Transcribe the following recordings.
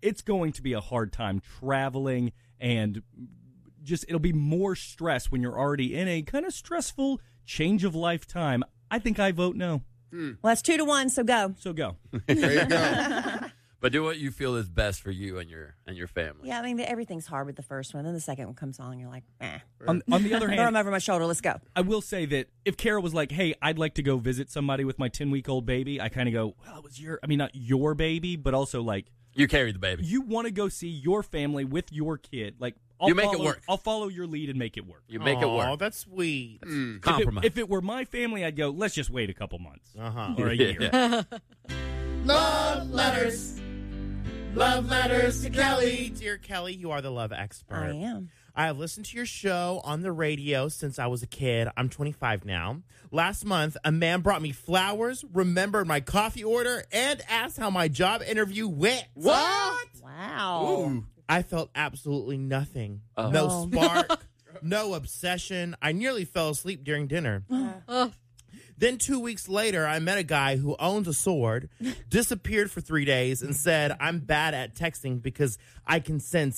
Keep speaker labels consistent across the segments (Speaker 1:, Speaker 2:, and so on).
Speaker 1: it's going to be a hard time traveling, and just it'll be more stress when you're already in a kind of stressful change of life time. I think I vote no.
Speaker 2: Well, that's 2-1, so go.
Speaker 1: So go.
Speaker 3: There you go.
Speaker 4: But do what you feel is best for you and your family.
Speaker 2: Yeah, I mean, everything's hard with the first one. Then the second one comes on, and you're like, eh.
Speaker 1: On the other
Speaker 2: Throw
Speaker 1: hand,
Speaker 2: them over my shoulder. Let's go.
Speaker 1: I will say that if Kara was like, hey, I'd like to go visit somebody with my 10-week-old baby, I kind of go, well, it was not your baby, but also like.
Speaker 4: You carry the baby.
Speaker 1: You want to go see your family with your kid. Like,
Speaker 4: You make it work.
Speaker 1: I'll follow your lead and make it work.
Speaker 4: You make it work.
Speaker 5: Oh, that's sweet.
Speaker 4: Compromise.
Speaker 1: If it were my family, I'd go, let's just wait a couple months. Or a year.
Speaker 4: Yeah.
Speaker 5: Love letters. Love letters to Kelly. Dear Kelly, you are the love expert.
Speaker 2: I am.
Speaker 5: I have listened to your show on the radio since I was a kid. I'm 25 now. Last month, a man brought me flowers, remembered my coffee order, and asked how my job interview went.
Speaker 4: What?
Speaker 2: Wow.
Speaker 4: Ooh.
Speaker 5: I felt absolutely nothing.
Speaker 4: Oh.
Speaker 5: No spark, no obsession. I nearly fell asleep during dinner. Then 2 weeks later, I met a guy who owns a sword, disappeared for 3 days, and said, I'm bad at texting because I can sense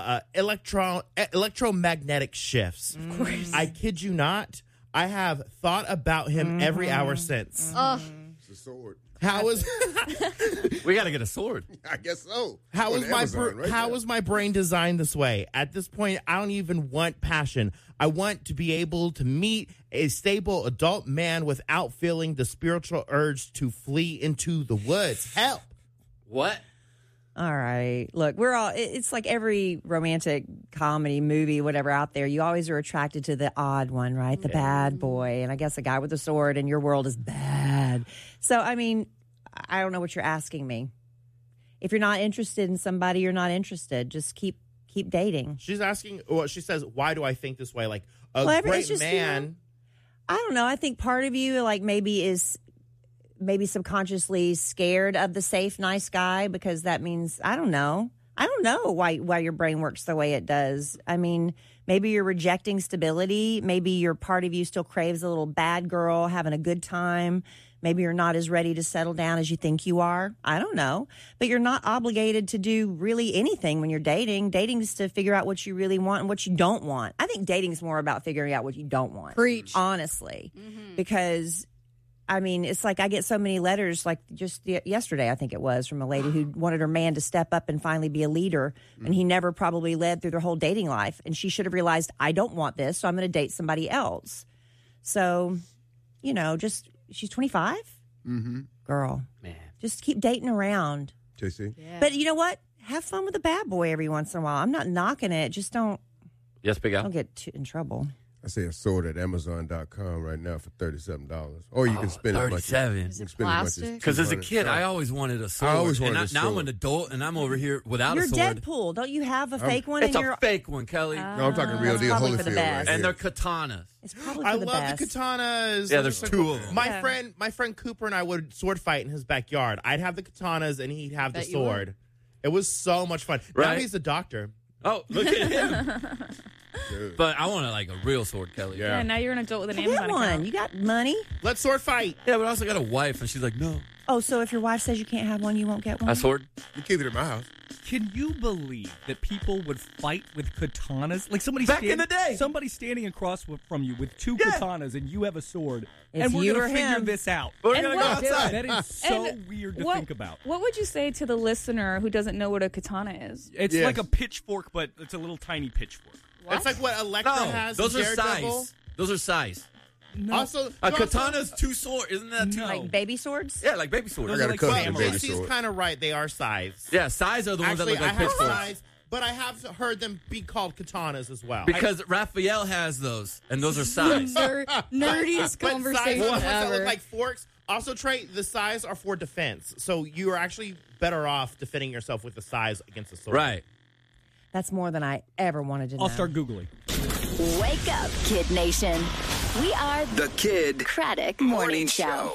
Speaker 5: electromagnetic shifts.
Speaker 2: Of course.
Speaker 5: I kid you not, I have thought about him every hour since.
Speaker 3: It's a sword.
Speaker 5: How is
Speaker 4: We got to get a sword.
Speaker 3: I guess so.
Speaker 5: how
Speaker 3: On
Speaker 5: is my
Speaker 3: Amazon, right
Speaker 5: how
Speaker 3: there.
Speaker 5: is my brain designed this way? At this point, I don't even want passion. I want to be able to meet a stable adult man without feeling the spiritual urge to flee into the woods. Help.
Speaker 4: What?
Speaker 2: All right. Look, it's like every romantic comedy movie, whatever out there. You always are attracted to the odd one, right? The bad boy. And I guess a guy with a sword in your world is bad. So, I mean, I don't know what you're asking me. If you're not interested in somebody, you're not interested. Just keep dating.
Speaker 5: She's asking, well, she says, why do I think this way? Like a
Speaker 2: Well,
Speaker 5: great
Speaker 2: it's just,
Speaker 5: man.
Speaker 2: I don't know. I think part of you, like, maybe subconsciously scared of the safe, nice guy, because that means, I don't know why your brain works the way it does. I mean, maybe you're rejecting stability. Maybe your part of you still craves a little bad girl, having a good time. Maybe you're not as ready to settle down as you think you are. I don't know. But you're not obligated to do really anything when you're dating. Dating is to figure out what you really want and what you don't want. I think dating is more about figuring out what you don't want.
Speaker 6: Preach.
Speaker 2: Honestly. Because, I mean, it's like I get so many letters, like just yesterday, I think it was, from a lady who wanted her man to step up and finally be a leader. And he never probably led through their whole dating life. And she should have realized, I don't want this, so I'm going to date somebody else. So, she's 25?
Speaker 3: Mm-hmm.
Speaker 2: Girl.
Speaker 4: Man.
Speaker 2: Just keep dating around.
Speaker 3: JC?
Speaker 6: Yeah.
Speaker 2: But you know what? Have fun with a bad boy every once in a while. I'm not knocking it. Just don't
Speaker 4: Yes, Big Al.
Speaker 2: get in trouble.
Speaker 3: I see a sword at Amazon.com right now for $37. Or you can spend it like
Speaker 4: 37.
Speaker 3: you
Speaker 6: Is
Speaker 3: can
Speaker 6: it
Speaker 3: spend as much
Speaker 6: plastic?
Speaker 4: Because as a kid, I
Speaker 3: $200.
Speaker 4: always wanted a sword.
Speaker 3: I always wanted
Speaker 4: and
Speaker 3: a
Speaker 4: now I'm
Speaker 3: sword.
Speaker 4: an adult, and I'm over here without
Speaker 2: You're
Speaker 4: a sword.
Speaker 2: Deadpool. Don't you have a fake one?
Speaker 4: It's
Speaker 2: in
Speaker 4: a
Speaker 2: your?
Speaker 4: fake one, Kelly.
Speaker 3: No, I'm talking real
Speaker 2: That's
Speaker 3: deal
Speaker 2: probably for
Speaker 3: Holyfield
Speaker 2: the
Speaker 3: right
Speaker 2: best.
Speaker 3: here.
Speaker 4: And they're katanas.
Speaker 2: It's probably
Speaker 5: I
Speaker 2: for the
Speaker 5: love
Speaker 2: best.
Speaker 5: the katanas.
Speaker 4: Yeah, there's
Speaker 5: They're
Speaker 4: two
Speaker 5: cool.
Speaker 4: of them.
Speaker 5: My friend Cooper and I would sword fight in his backyard. I'd have the katanas and he'd have the
Speaker 6: Bet you would.
Speaker 5: sword. It was so much fun. Now
Speaker 4: Right.
Speaker 5: he's a doctor.
Speaker 4: Oh, look at him.
Speaker 3: Dude.
Speaker 4: But I want a real sword, Kelly.
Speaker 3: Yeah.
Speaker 6: Yeah, now you're an adult with an
Speaker 2: Get
Speaker 6: Amazon
Speaker 2: one.
Speaker 6: account.
Speaker 2: You got money.
Speaker 5: Let's sword fight.
Speaker 4: Yeah, but I also got a wife, and she's like, no.
Speaker 2: Oh, so if your wife says you can't have one, you won't get one?
Speaker 4: A sword?
Speaker 3: You keep it in my house.
Speaker 1: Can you believe that people would fight with katanas? Like
Speaker 4: Back in the day.
Speaker 1: Somebody standing across from you with two
Speaker 4: Yeah.
Speaker 1: katanas and you have a sword.
Speaker 2: It's
Speaker 1: and we're
Speaker 2: you
Speaker 1: going
Speaker 2: or
Speaker 1: to figure
Speaker 2: him.
Speaker 1: this out.
Speaker 4: We're
Speaker 6: And
Speaker 4: going to go
Speaker 6: what-
Speaker 4: outside.
Speaker 1: That is so
Speaker 6: And
Speaker 1: weird to
Speaker 6: what-
Speaker 1: think about.
Speaker 6: What would you say to the listener who doesn't know what a katana is?
Speaker 1: It's
Speaker 3: Yes.
Speaker 1: like a pitchfork, but it's a little tiny pitchfork.
Speaker 5: It's like what Elektra
Speaker 4: No,
Speaker 5: has.
Speaker 4: those
Speaker 5: in
Speaker 4: are
Speaker 5: Daredevil.
Speaker 4: size. Those are size.
Speaker 1: No.
Speaker 5: Also,
Speaker 4: A
Speaker 5: you also-
Speaker 4: katana's two swords. Isn't that two?
Speaker 1: No.
Speaker 2: Like baby swords?
Speaker 4: Yeah, like baby swords.
Speaker 3: I got a
Speaker 1: like
Speaker 3: cousin
Speaker 1: samurai.
Speaker 3: with
Speaker 5: Well,
Speaker 3: baby
Speaker 5: JC's
Speaker 3: sword.
Speaker 5: kind of right. They are size.
Speaker 4: Yeah, size are the ones
Speaker 5: Actually,
Speaker 4: that look like
Speaker 5: I have
Speaker 4: pitchforks.
Speaker 5: size, but I have heard them be called katanas as well.
Speaker 4: Because Raphael has those, and those are size.
Speaker 6: Nerdiest
Speaker 5: But
Speaker 6: conversation
Speaker 5: size ones that
Speaker 6: ever.
Speaker 5: look like forks. Also, Trey, the size are for defense, so you are actually better off defending yourself with the size against the sword.
Speaker 4: Right.
Speaker 2: That's more than I ever wanted to know.
Speaker 1: I'll start Googling.
Speaker 7: Wake up, Kid Nation. We are
Speaker 8: The Kid
Speaker 7: Craddock Morning Show.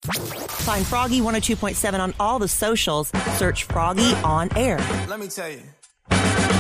Speaker 2: Find Froggy 102.7 on all the socials. Search Froggy on Air.
Speaker 8: Let me tell you.